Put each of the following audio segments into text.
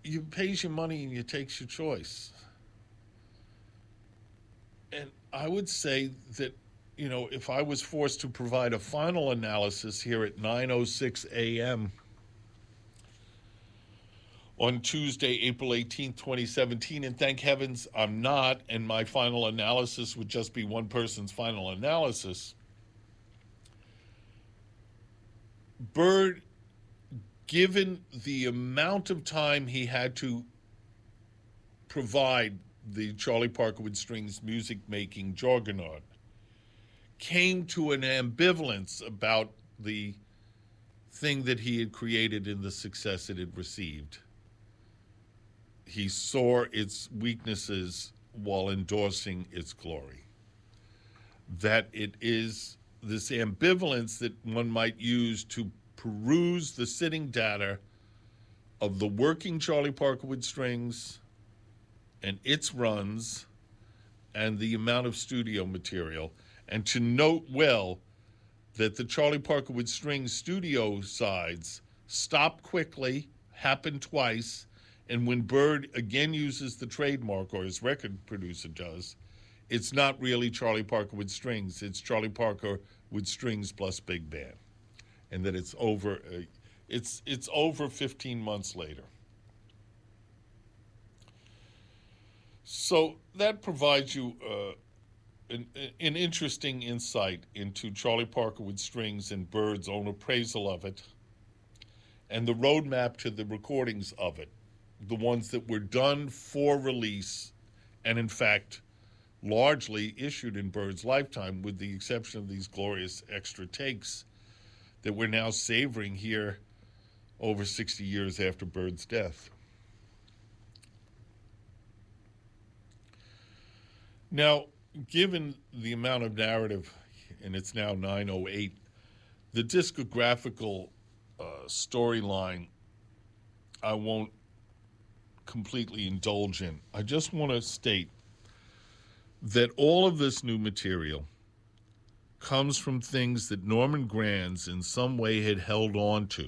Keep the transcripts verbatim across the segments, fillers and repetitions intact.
you pays your money and you takes your choice. And I would say that, you know, if I was forced to provide a final analysis here at nine oh six a.m. on Tuesday, April eighteenth, twenty seventeen, and thank heavens I'm not, and my final analysis would just be one person's final analysis, Byrd, given the amount of time he had to provide the Charlie Parker with Strings music-making juggernaut, came to an ambivalence about the thing that he had created and the success it had received. He saw its weaknesses while endorsing its glory. That it is this ambivalence that one might use to peruse the sitting data of the working Charlie Parker with Strings and its runs and the amount of studio material, and to note well that the Charlie Parker with Strings studio sides stopped quickly, happened twice, and when Byrd again uses the trademark, or his record producer does, it's not really Charlie Parker with Strings, it's Charlie Parker with Strings plus big band. And that it's over, uh, it's, it's over fifteen months later. So that provides you uh, an, an interesting insight into Charlie Parker with Strings and Byrd's own appraisal of it, and the roadmap to the recordings of it, the ones that were done for release, and in fact, largely issued in Byrd's lifetime, with the exception of these glorious extra takes that we're now savoring here over sixty years after Byrd's death. Now, given the amount of narrative, and it's now nine oh eight, the discographical uh, storyline I won't completely indulge in. I just want to state that all of this new material comes from things that Norman Granz in some way had held on to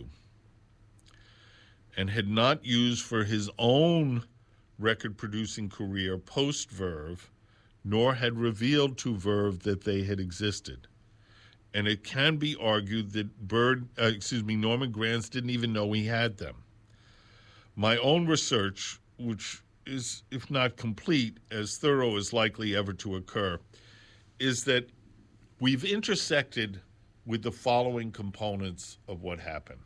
and had not used for his own record-producing career post-Verve, nor had revealed to Verve that they had existed. And it can be argued that Byrd, uh, excuse me, Norman Granz didn't even know he had them. My own research, which is, if not complete, as thorough as likely ever to occur, is that we've intersected with the following components of what happened.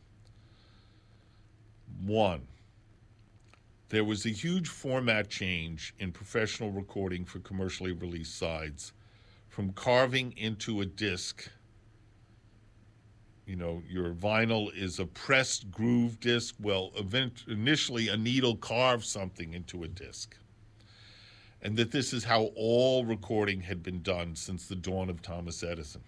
One, there was a huge format change in professional recording for commercially released sides, from carving into a disc. You know, your vinyl is a pressed groove disc. Well, event, initially a needle carved something into a disc. And that this is how all recording had been done since the dawn of Thomas Edison.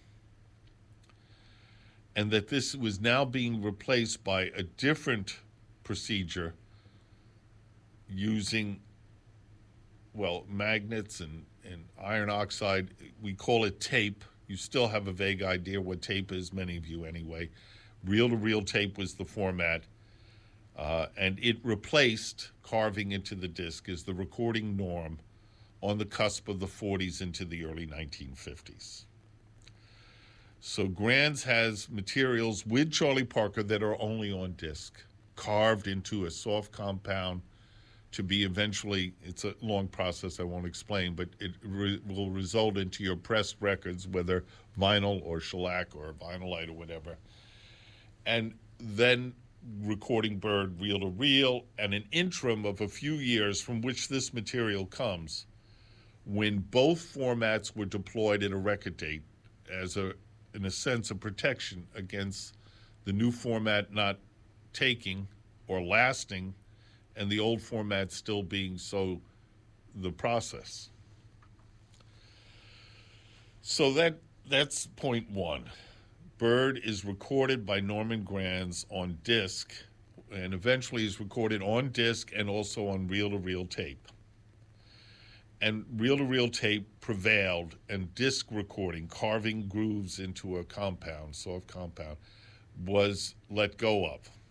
And that this was now being replaced by a different procedure using, well, magnets and, and iron oxide. We call it tape. You still have a vague idea what tape is, many of you anyway. Reel-to-reel tape was the format, uh, and it replaced carving into the disc as the recording norm on the cusp of the forties into the early nineteen fifties. So Granz has materials with Charlie Parker that are only on disc, carved into a soft compound to be eventually, it's a long process I won't explain, but it re- will result into your pressed records, whether vinyl or shellac or vinylite or whatever. And then recording Byrd reel-to-reel, and an interim of a few years from which this material comes, when both formats were deployed at a record date as a, in a sense, a protection against the new format not taking or lasting, and the old format still being so the process. So that that's point one. Byrd is recorded by Norman Granz on disc, and eventually is recorded on disc and also on reel-to-reel tape. And reel-to-reel tape prevailed, and disc recording, carving grooves into a compound, soft compound, was let go of.